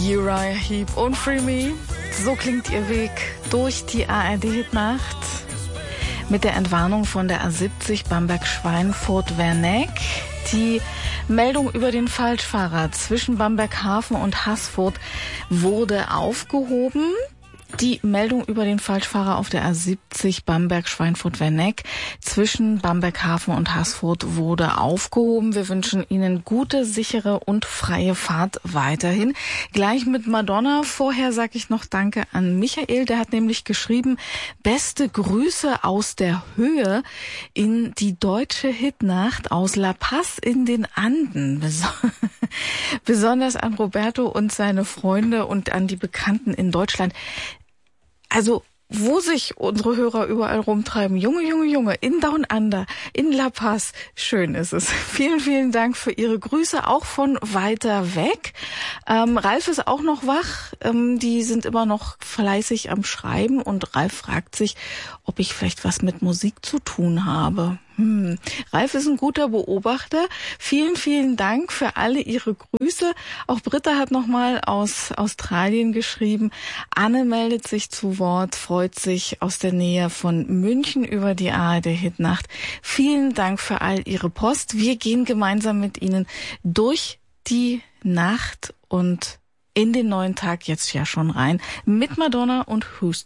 Uriah Heep und Free Me. So klingt ihr Weg durch die ARD-Hitnacht mit der Entwarnung von der A70 Bamberg-Schweinfurt-Werneck. Die Meldung über den Falschfahrer zwischen Bamberg-Hafen und Haßfurt wurde aufgehoben. Die Meldung über den Falschfahrer auf der A70 Bamberg-Schweinfurt-Werneck zwischen Bamberg-Hafen und Haßfurt wurde aufgehoben. Wir wünschen Ihnen gute, sichere und freie Fahrt weiterhin. Gleich mit Madonna. Vorher sage ich noch Danke an Michael. Der hat nämlich geschrieben, beste Grüße aus der Höhe in die deutsche Hitnacht aus La Paz in den Anden. Besonders an Roberto und seine Freunde und an die Bekannten in Deutschland. Also, wo sich unsere Hörer überall rumtreiben. Junge, in Down Under, in La Paz. Schön ist es. Vielen, vielen Dank für Ihre Grüße, auch von weiter weg. Ralf ist auch noch wach. Die sind immer noch fleißig am Schreiben und Ralf fragt sich, ob ich vielleicht was mit Musik zu tun habe. Ralf ist ein guter Beobachter. Vielen, vielen Dank für alle Ihre Grüße. Auch Britta hat nochmal aus Australien geschrieben. Anne meldet sich zu Wort, freut sich aus der Nähe von München über die ARD-Hitnacht. Vielen Dank für all Ihre Post. Wir gehen gemeinsam mit Ihnen durch die Nacht und in den neuen Tag jetzt ja schon rein mit Madonna und Who's